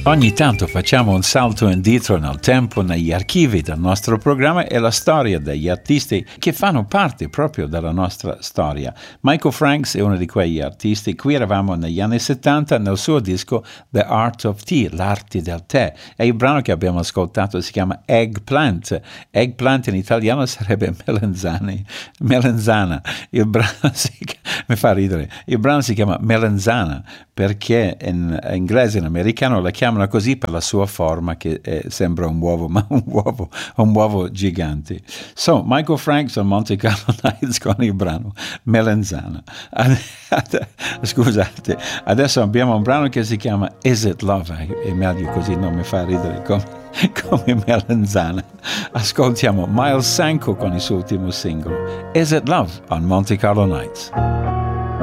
Ogni tanto facciamo un salto indietro nel tempo negli archivi del nostro programma e la storia degli artisti che fanno parte proprio della nostra storia. Michael Franks è uno di quegli artisti. Qui eravamo negli anni 70 nel suo disco The Art of Tea, l'arte del tè, e il brano che abbiamo ascoltato si chiama Eggplant. Eggplant in italiano sarebbe melenzana. Il brano mi fa ridere. Il brano si chiama Melenzana perché in inglese e in americano la chiamano così per la sua forma che sembra un uovo, ma un uovo gigante. So, Michael Franks on Monte Carlo Nights con il brano Melenzana. Scusate, adesso abbiamo un brano che si chiama Is It Love? È meglio così, non mi fa ridere come Melenzana. Ascoltiamo Miles Sanko con il suo ultimo singolo Is It Love on Monte Carlo Nights.